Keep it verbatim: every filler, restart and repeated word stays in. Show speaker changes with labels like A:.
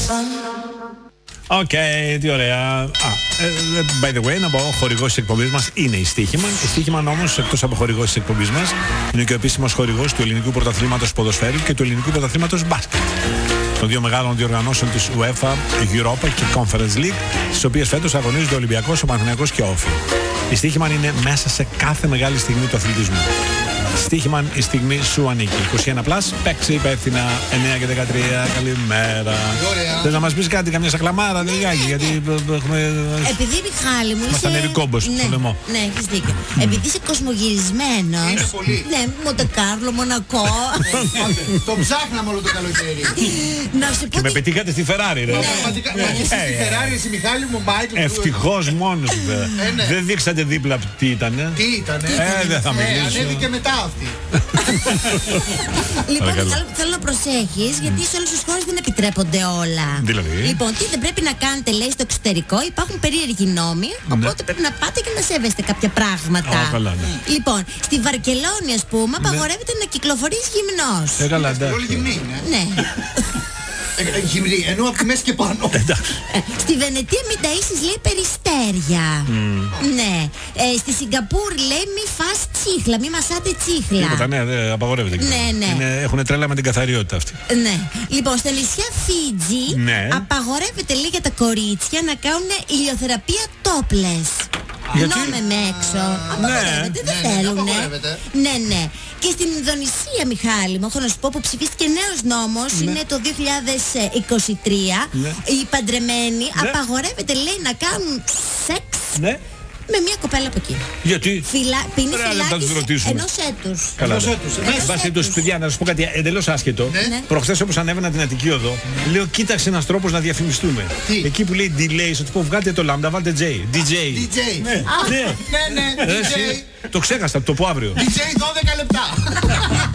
A: Οκ, okay, τι ωραία. Α, uh, by the way, να πω, ο χορηγός της εκπομπής μας είναι η Στοίχημαν. Η Στοίχημαν όμως, εκτός από χορηγός της εκπομπής μας, είναι και ο επίσημος χορηγός του Ελληνικού Πρωταθλήματος Ποδοσφαίρου και του Ελληνικού Πρωταθλήματος Μπάσκετ. Των δύο μεγάλων διοργανώσεων της UEFA, Europa και Conference League, στις οποίες φέτος αγωνίζονται ο Ολυμπιακός, ο Παναθηναϊκός και ο Όφη. Η Στοίχημαν είναι μέσα σε κάθε μεγάλη στιγμή του αθλητισμού. Στοίχημαν, η στιγμή σου ανήκει. είκοσι ένα πλας, παίξει υπεύθυνα εννιά και δεκατρία. Καλημέρα. Θες να μας πεις κάτι, καμιά σακλαμάρα, ναι, λιγάκι, ναι, γιατί έχουμε...
B: Επειδή, Μιχάλη μου,
A: είσαι... Μας κόμπος
B: ναι,
A: στο λαιμό.
B: Ναι, έχεις δίκιο. Mm. Επειδή είσαι κοσμογυρισμένος...
C: Είναι πολύ.
B: Ναι, Μοντεκάρλο, Μονακό...
C: Το ψάχναμε όλο το καλοκαίρι.
B: Να σου πω...
A: Και με πετύχατε στη Φεράρι, ρε.
C: Ναι, εσύ στη Φεράρι, εσύ Μιχάλη μου, Μάικλ...
A: Ευτυχώς μόνος, δεν δείξατε δίπλα τι ήτανε.
C: Τι ήτανε.
A: Ε, δεν θα μιλήσω.
C: Ανέβηκε μετά αυτή.
B: Λοιπόν, θέλω, θέλω να προσέχεις, γιατί σε όλες τις χώρες δεν επιτρέπονται όλα.
A: Δηλαδή.
B: Λοιπόν, τι δεν πρέπει να κάνετε, λέει, στο εξωτερικό, υπάρχουν περίεργοι νόμοι, οπότε πρέπει να πάτε και να σέβεστε κάποια πράγματα.
A: Α, καλά, ναι.
B: Λοιπόν, στη Βαρκελόνη, ας πούμε, απαγορεύεται να κυκλοφορείς γυμνός.
A: Ε, καλά, εντάξει.
C: Όλοι γυμνοί είναι.
B: Ναι.
C: Γυμνοί, ενώ από τη μέση και πάνω.
B: Στη Βενετία μην ταΐσεις, λέει, περιστέρια. Ναι. Ε, στη Σιγκαπούρη, λέει, μη φας τσίχλα, μη μασάτε τσίχλα.
A: Τίποτα, ναι, δεν απαγορεύεται.
B: Ναι, ναι.
A: Έχουν τρέλα με την καθαριότητα αυτή.
B: Ναι. Λοιπόν, στα νησιά Φίτζι, ναι, απαγορεύεται, λέει, για τα κορίτσια να κάνουν ηλιοθεραπεία topless. Νόμε με έξω. Απαγορεύεται, δεν θέλουνε. Ναι, ναι. Και στην Ινδονησία, Μιχάλη μου, έχω να σου πω, που ψηφίστηκε νέος νόμος, ναι, είναι το δύο χιλιάδες είκοσι τρία, ναι, οι παντρεμένοι, ναι, απαγορεύεται, λέει, να κάνουν σεξ, ναι, με μια κοπέλα από εκεί.
A: Γιατί?
B: Φιλα... Ποινή φυλάκιση ενός έτους.
A: Καλά. Ενός έτους. Βάσει τους, παιδιά, να σας πω κάτι εντελώς άσχετο. Ναι. Προχθές, όπως ανέβαινα την Αττική Οδό, λέω, κοίταξε ένας τρόπος να διαφημιστούμε. Τι? Εκεί που λέει delay, ότι πω, βγάλτε το λάμδα, βάλτε J. ντι τζέι.
C: ντι τζέι.
A: Ναι,
C: ναι, ναι, ντι τζέι.
A: Το ξέχασα, το πω αύριο.
C: ντι τζέι δώδεκα λεπτά.